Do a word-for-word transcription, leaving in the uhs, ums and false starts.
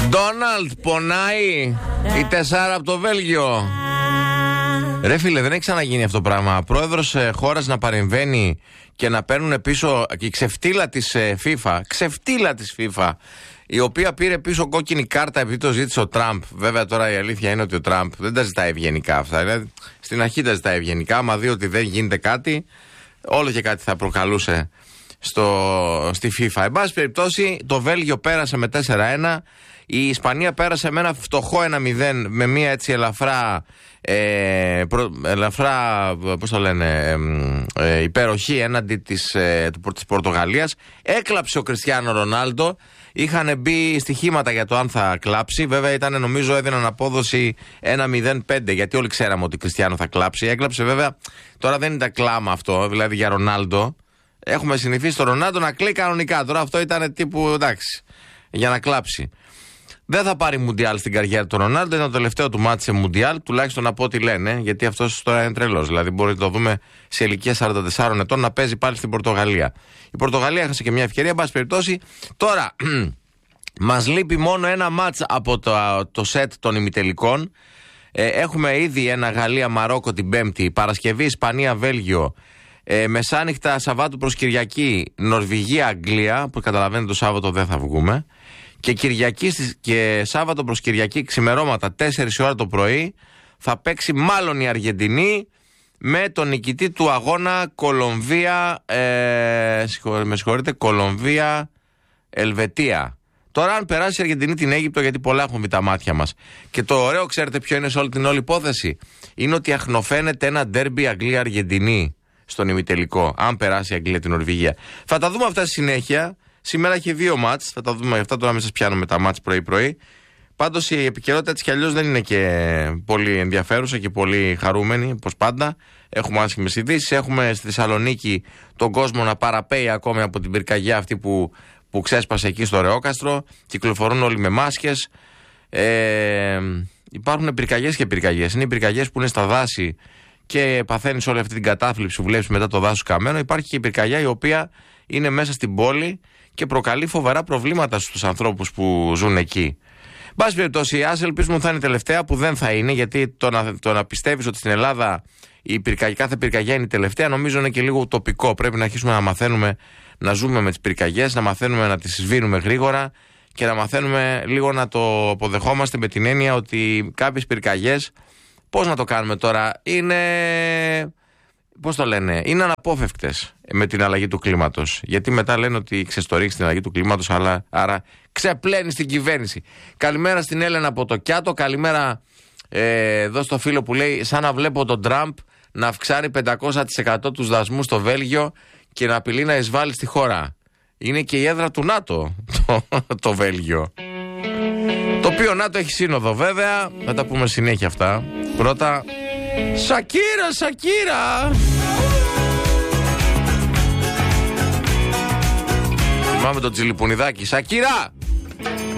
Ντόναλντ, πονάει η τεσσάρα από το Βέλγιο. Ρε φίλε, δεν έχει ξαναγίνει αυτό το πράγμα. Πρόεδρος ε, χώρας να παρεμβαίνει και να παίρνουν πίσω η ξεφτύλα της ε, FIFA. Ξεφτύλα της FIFA, η οποία πήρε πίσω κόκκινη κάρτα επειδή το ζήτησε ο Τραμπ. Βέβαια τώρα η αλήθεια είναι ότι ο Τραμπ δεν τα ζητάει ευγενικά αυτά. Δηλαδή, στην αρχή τα ζητάει ευγενικά. Άμα δει ότι δεν γίνεται κάτι, όλο και κάτι θα προκαλούσε στο, στη FIFA. Εν πάση περιπτώσει, το Βέλγιο πέρασε με τέσσερα ένα. Η Ισπανία πέρασε με ένα φτωχό ένα μηδέν, με μια έτσι ελαφρά, ε, προ, ελαφρά πώς το λένε, ε, ε, υπεροχή έναντι της, ε, της Πορτογαλίας. Έκλαψε ο Κριστιάνο Ρονάλντο. Είχαν μπει στοιχήματα για το αν θα κλάψει. Βέβαια ήταν, νομίζω, έδιναν απόδοση ένα μηδέν πέντε, γιατί όλοι ξέραμε ότι ο Κριστιάνο θα κλάψει. Έκλαψε βέβαια. Τώρα δεν ήταν κλάμα αυτό, δηλαδή για Ρονάλντο. Έχουμε συνηθίσει το Ρονάλντο να κλαίει κανονικά. Τώρα αυτό ήταν τύπου εντάξει, για να κλάψει. Δεν θα πάρει Μουντιάλ στην καριέρα του Ρονάλντο. Ήταν το τελευταίο του μάτι σε Μουντιάλ, τουλάχιστον από ό,τι λένε, γιατί αυτός τώρα είναι τρελός. Δηλαδή, μπορεί να το δούμε σε ηλικία σαράντα τεσσάρων ετών να παίζει πάλι στην Πορτογαλία. Η Πορτογαλία έχασε και μια ευκαιρία, εν πάση περιπτώσει. Τώρα, μας λείπει μόνο ένα μάτς από το, το σετ των ημιτελικών. Ε, έχουμε ήδη ένα Γαλλία-Μαρόκο την Πέμπτη, Παρασκευή Ισπανία-Βέλγιο. Ε, μεσάνυχτα Σαββάτου προς Κυριακή Νορβηγία-Αγγλία, που καταλαβαίνετε το Σάββατο δεν θα βγούμε. Και Κυριακή και Σάββατο προς Κυριακή ξημερώματα τέσσερις η ώρα το πρωί θα παίξει μάλλον η Αργεντινή με τον νικητή του αγώνα Κολομβία, ε, με συγχωρείτε, Κολομβία-Ελβετία. Τώρα αν περάσει η Αργεντινή την Αίγυπτο, γιατί πολλά έχουν δει τα μάτια μας. Και το ωραίο, ξέρετε ποιο είναι σε όλη την όλη υπόθεση? Είναι ότι αχνοφαίνεται ένα ντέρμπι Αγγλία-Αργεντινή στον ημιτελικό, αν περάσει η Αγγλία την Νορβηγία. Θα τα δούμε αυτά στη συνέχεια. Σήμερα έχει δύο μάτς, θα τα δούμε αυτά, τώρα μην σας πιάνουμε τα μάτς πρωί-πρωί. Πάντως η επικαιρότητα έτσι κι αλλιώς δεν είναι και πολύ ενδιαφέρουσα και πολύ χαρούμενη, όπως πάντα. Έχουμε άσχημες ειδήσεις, έχουμε στη Θεσσαλονίκη τον κόσμο να παραπέει ακόμη από την πυρκαγιά αυτή που, που ξέσπασε εκεί στο Ρεόκαστρο. Κυκλοφορούν όλοι με μάσκες. Ε, υπάρχουν πυρκαγιές και πυρκαγιές. Είναι οι πυρκαγιές που είναι στα δάση και παθαίνεις όλη αυτή την κατάθλιψη που βλέπεις μετά το δάσος καμένο. Υπάρχει και η πυρκαγιά η οποία είναι μέσα στην πόλη και προκαλεί φοβερά προβλήματα στους ανθρώπους που ζουν εκεί. Μπας περιπτώσει, ας ελπίζουμε ότι θα είναι η τελευταία, που δεν θα είναι, γιατί το να, το να πιστεύεις ότι στην Ελλάδα η πυρκαγιά, κάθε πυρκαγιά είναι η τελευταία, νομίζω είναι και λίγο ουτοπικό. Πρέπει να αρχίσουμε να μαθαίνουμε να ζούμε με τις πυρκαγιές, να μαθαίνουμε να τις σβήνουμε γρήγορα και να μαθαίνουμε λίγο να το αποδεχόμαστε με την έννοια ότι κάποιες πυρκαγιές, πώς να το κάνουμε τώρα, είναι... Πώς το λένε, είναι αναπόφευκτες με την αλλαγή του κλίματος. Γιατί μετά λένε ότι ξεστορίξει την αλλαγή του κλίματος, αλλά άρα ξεπλένει στην κυβέρνηση. Καλημέρα στην Έλενα από το Κιάτο. Καλημέρα ε, εδώ στο φίλο που λέει: σαν να βλέπω τον Τραμπ να αυξάνει πεντακόσια τοις εκατό τους δασμούς στο Βέλγιο και να απειλεί να εισβάλλει στη χώρα. Είναι και η έδρα του ΝΑΤΟ το, το Βέλγιο. Το οποίο ΝΑΤΟ έχει σύνοδο βέβαια. Θα τα πούμε συνέχεια αυτά. Πρώτα. Σακύρα, Σακύρα! Θυμάμαι τον Τσιλιπουνιδάκη. Σακύρα!